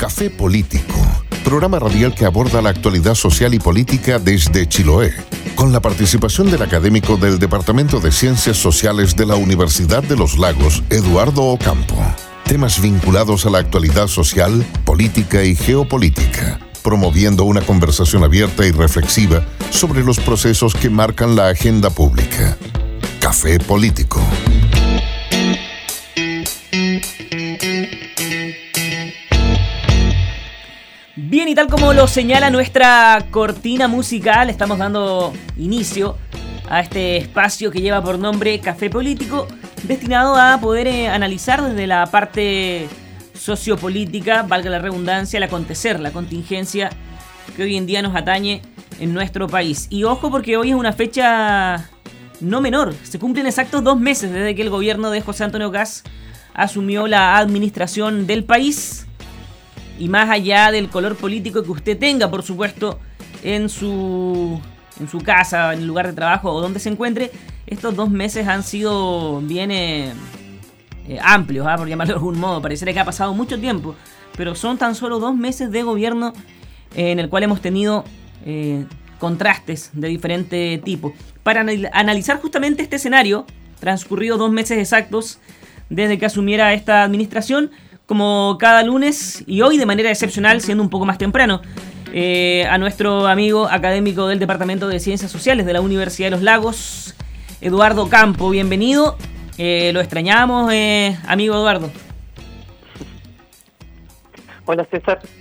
Café Político, programa radial que aborda la actualidad social y política desde Chiloé, con la participación del académico del Departamento de Ciencias Sociales de la Universidad de los Lagos, Eduardo Ocampo. Temas vinculados a la actualidad social, política y geopolítica, promoviendo una conversación abierta y reflexiva sobre los procesos que marcan la agenda pública. Café Político. Bien, y tal como lo señala nuestra cortina musical, estamos dando inicio a este espacio que lleva por nombre Café Político, destinado a poder analizar desde la parte sociopolítica, valga la redundancia, el acontecer, la contingencia que hoy en día nos atañe en nuestro país. Y ojo, porque hoy es una fecha no menor, se cumplen exactos 2 meses desde que el gobierno de José Antonio Kast asumió la administración del país. Y más allá del color político que usted tenga, por supuesto, en su casa, en el lugar de trabajo o donde se encuentre, estos 2 meses han sido bien amplios, por llamarlo de algún modo. Pareciera que ha pasado mucho tiempo, pero son tan solo 2 meses de gobierno en el cual hemos tenido contrastes de diferente tipo. Para analizar justamente este escenario, transcurrido 2 meses exactos desde que asumiera esta administración, como cada lunes y hoy de manera excepcional, siendo un poco más temprano, a nuestro amigo académico del Departamento de Ciencias Sociales de la Universidad de los Lagos, Eduardo Ocampo. Bienvenido, lo extrañamos, amigo Eduardo. Hola César,